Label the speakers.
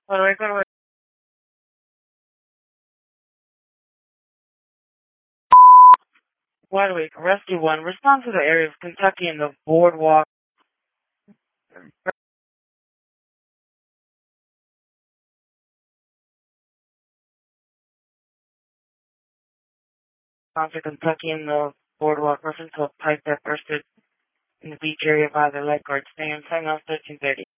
Speaker 1: Wide Awake Rescue 1, respond to the area of Kentucky and the boardwalk. Respond to Kentucky and the boardwalk, reference to a pipe that bursted in the beach area by the lifeguard stand. Time now 13:30.